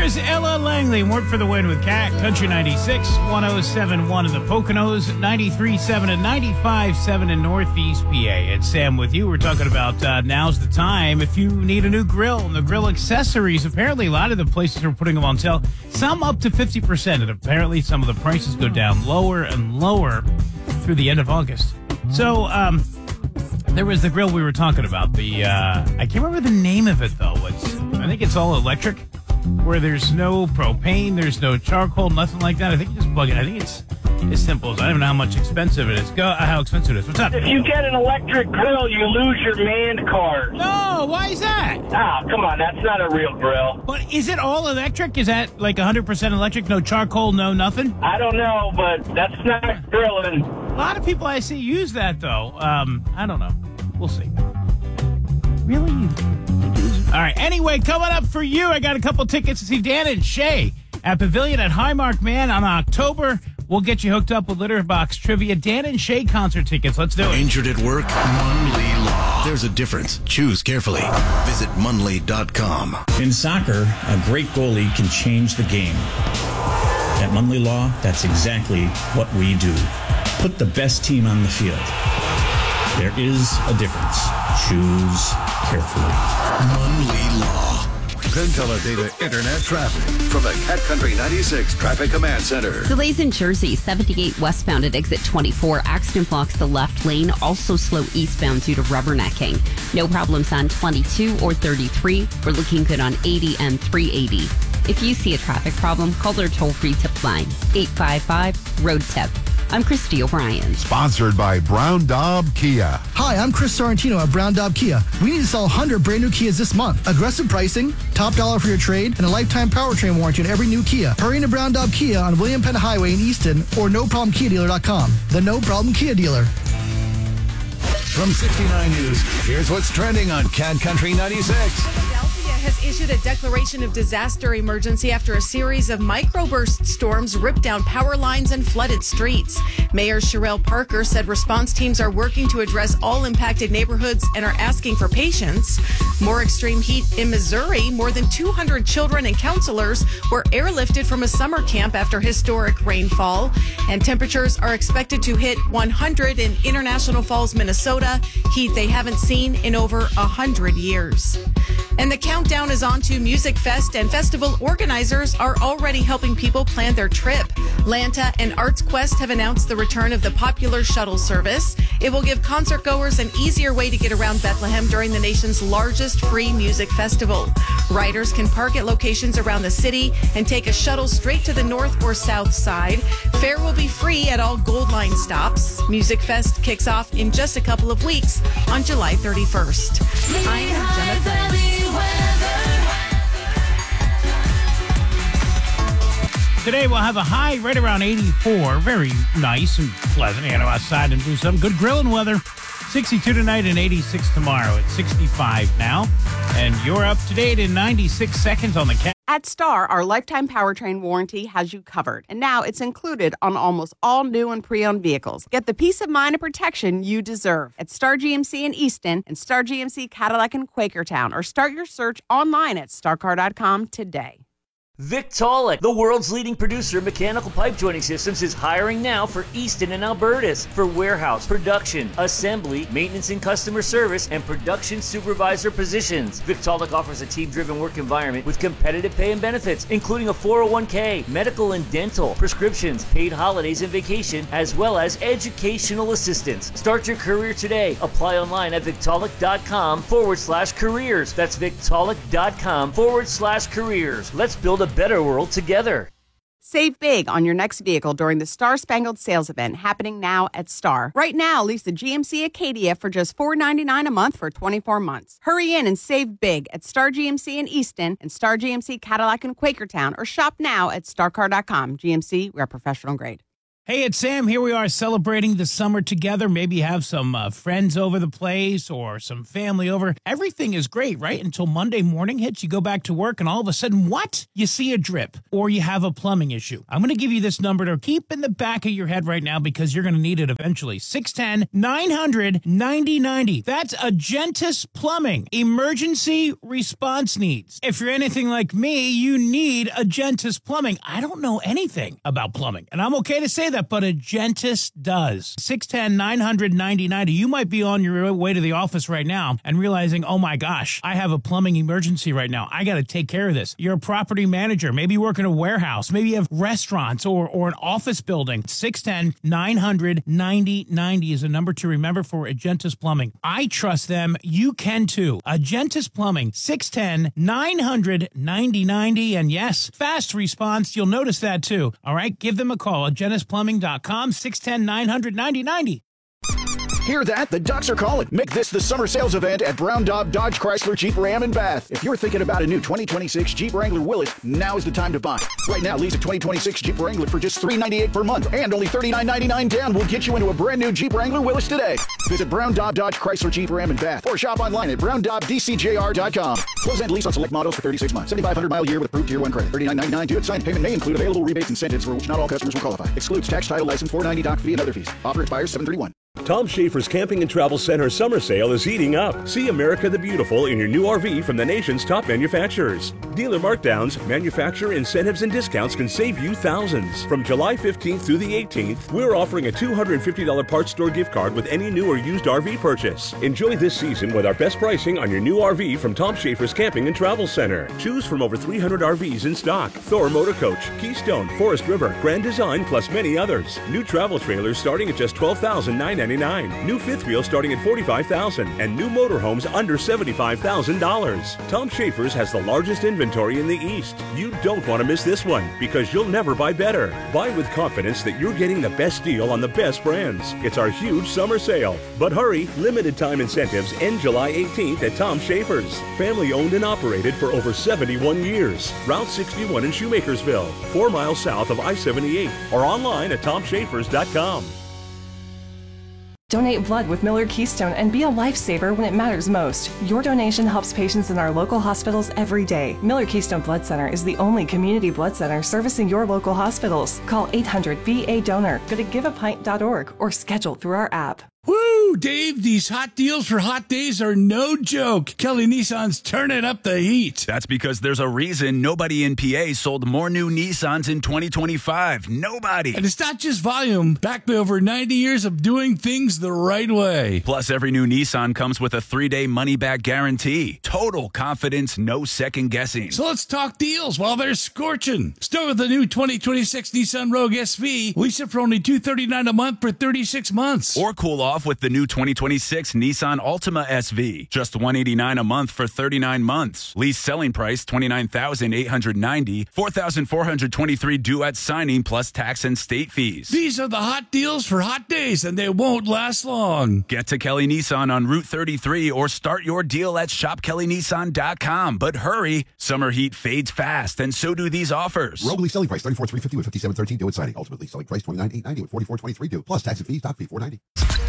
Here's Ella Langley, Work for the Win with Cat Country 96, 107.1 in the Poconos, 93.7 and 95.7 in Northeast PA. It's Sam with you. We're talking about now's the time if you need a new grill and the grill accessories. Apparently, a lot of the places are putting them on sale, some up to 50%, and apparently some of the prices go down lower and lower through the end of August. So, there was the grill we were talking about. I can't remember the name of it, though. I think it's all electric, where there's no propane, there's no charcoal, nothing like that. I think you just plug it. I think it's as simple as, I don't even know how expensive it is. How expensive it is. What's up? If you get an electric grill, you lose your manned card. No, why is that? Come on, that's not a real grill. But is it all electric? Is that like 100% electric? No charcoal, no nothing? I don't know, but that's not grilling. A lot of people I see use that, though. I don't know. We'll see. Really? All right. Anyway, coming up for you, I got a couple tickets to see Dan and Shay at Pavilion at Highmark Man on October. We'll get you hooked up with Litter Box Trivia. Dan and Shay concert tickets. Let's do it. Injured at work? Munley Law. There's a difference. Choose carefully. Visit Munley.com. In soccer, a great goalie can change the game. At Munley Law, that's exactly what we do. Put the best team on the field. There is a difference. Choose carefully. Munley Law. Data Internet traffic from the Cat Country 96 Traffic Command Center. Delays in Jersey, 78 westbound at exit 24. Accident blocks the left lane, also slow eastbound due to rubbernecking. No problems on 22 or 33. We're looking good on 80 and 380. If you see a traffic problem, call their toll-free tip line, 855-ROAD-TIP. I'm Christy O'Brien. Sponsored by Brown Daub Kia. Hi, I'm Chris Sorrentino at Brown Daub Kia. We need to sell 100 brand new Kias this month. Aggressive pricing, top dollar for your trade, and a lifetime powertrain warranty on every new Kia. Hurry into Brown Daub Kia on William Penn Highway in Easton or NoProblemKiaDealer.com. The No Problem Kia Dealer. From 69 News, here's what's trending on Cat Country 96. Has issued a declaration of disaster emergency after a series of microburst storms ripped down power lines and flooded streets. Mayor Sherelle Parker said response teams are working to address all impacted neighborhoods and are asking for patience. More extreme heat in Missouri. More than 200 children and counselors were airlifted from a summer camp after historic rainfall. And temperatures are expected to hit 100 in International Falls, Minnesota, heat they haven't seen in over 100 years. And the countdown is on to Music Fest, and festival organizers are already helping people plan their trip. Lanta and Arts Quest have announced the return of the popular shuttle service. It will give concert goers an easier way to get around Bethlehem during the nation's largest free music festival. Riders can park at locations around the city and take a shuttle straight to the north or south side. Fare will be free at all Gold Line stops. Music Fest kicks off in just a couple of weeks on July 31st. I'm Jenna Friend. Today we'll have a high right around 84. Very nice and pleasant. You gotta go outside and do some good grilling weather. 62 tonight and 86 tomorrow. It's 65 now. And you're up to date in 96 seconds on the cat. At Star, our lifetime powertrain warranty has you covered. And now it's included on almost all new and pre-owned vehicles. Get the peace of mind and protection you deserve at Star GMC in Easton and Star GMC Cadillac in Quakertown. Or start your search online at starcar.com today. Victaulic, the world's leading producer of mechanical pipe joining systems, is hiring now for Easton and Albertus for warehouse, production, assembly, maintenance and customer service, and production supervisor positions. Victaulic offers a team-driven work environment with competitive pay and benefits, including a 401k, medical and dental, prescriptions, paid holidays and vacation, as well as educational assistance. Start your career today. Apply online at Victaulic.com/careers. That's Victaulic.com/careers. Let's build a better world together. Save big on your next vehicle during the Star Spangled Sales event happening now at Star. Right now, lease the GMC Acadia for just $499 a month for 24 months. Hurry in and save big at Star GMC in Easton and Star GMC Cadillac in Quakertown, or shop now at starcar.com. GMC, we're professional grade. Hey, it's Sam. Here we are celebrating the summer together. Maybe you have some friends over the place or some family over. Everything is great, right? Until Monday morning hits, you go back to work, and all of a sudden, what? You see a drip or you have a plumbing issue. I'm going to give you this number to keep in the back of your head right now because you're going to need it eventually. 610-900-9090. That's Agentis Plumbing. Emergency response needs. If you're anything like me, you need Agentis Plumbing. I don't know anything about plumbing, and I'm okay to say that, but Agentis does. 610-900-9090. You might be on your way to the office right now and realizing, oh my gosh, I have a plumbing emergency right now. I got to take care of this. You're a property manager. Maybe you work in a warehouse. Maybe you have restaurants or an office building. 610-900-9090 is a number to remember for Agentis Plumbing. I trust them. You can too. Agentis Plumbing. 610-900-9090. And yes, fast response. You'll notice that too. All right, give them a call. AgentisPlumbing.com, 610-900-9090. Hear that? The Ducks are calling. Make this the summer sales event at Brown Daub Dodge Chrysler Jeep Ram in Bath. If you're thinking about a new 2026 Jeep Wrangler Willys, now is the time to buy. Right now, lease a 2026 Jeep Wrangler for just $398 per month and only $39.99 down will get you into a brand new Jeep Wrangler Willys today. Visit Brown Daub Dodge Chrysler Jeep Ram in Bath or shop online at browndaubdcjr.com. Close and lease on select models for 36 months. 7,500 mile year with approved Tier 1 credit. $39.99 due at signed payment may include available rebates and incentives for which not all customers will qualify. Excludes tax, title, license, $490 doc fee and other fees. Offer expires 7/31. Tom Schaefer's Camping and Travel Center summer sale is heating up. See America the Beautiful in your new RV from the nation's top manufacturers. Dealer markdowns, manufacturer incentives, and discounts can save you thousands. From July 15th through the 18th, we're offering a $250 parts store gift card with any new or used RV purchase. Enjoy this season with our best pricing on your new RV from Tom Schaefer's Camping and Travel Center. Choose from over 300 RVs in stock. Thor Motor Coach, Keystone, Forest River, Grand Design, plus many others. New travel trailers starting at just $12,999. New fifth wheel starting at $45,000 and new motorhomes under $75,000. Tom Schaefer's has the largest inventory in the East. You don't want to miss this one because you'll never buy better. Buy with confidence that you're getting the best deal on the best brands. It's our huge summer sale. But hurry, limited time incentives end July 18th at Tom Schaefer's. Family owned and operated for over 71 years. Route 61 in Shoemakersville, 4 miles south of I-78 or online at tomschaefers.com. Donate blood with Miller Keystone and be a lifesaver when it matters most. Your donation helps patients in our local hospitals every day. Miller Keystone Blood Center is the only community blood center servicing your local hospitals. Call 800-BA-DONOR, go to giveapint.org, or schedule through our app. Woo, Dave, these hot deals for hot days are no joke. Kelly Nissan's turning up the heat. That's because there's a reason nobody in PA sold more new Nissans in 2025. Nobody. And it's not just volume. Backed by over 90 years of doing things the right way. Plus, every new Nissan comes with a 3-day money-back guarantee. Total confidence, no second guessing. So let's talk deals while they're scorching. Start with the new 2026 Nissan Rogue SV. Lease it for only $239 a month for 36 months. Or cool off with the new 2026 Nissan Altima SV. Just $189 a month for 39 months. Lease selling price $29,890, $4,423 due at signing plus tax and state fees. These are the hot deals for hot days, and they won't last long. Get to Kelly Nissan on Route 33 or start your deal at shopkellynissan.com. But hurry, summer heat fades fast, and so do these offers. Rogue lease selling price $34,350 with $57,13 due at signing. Ultimately selling price $29,890 with $44,23 due plus tax and fees. Doc fee $490.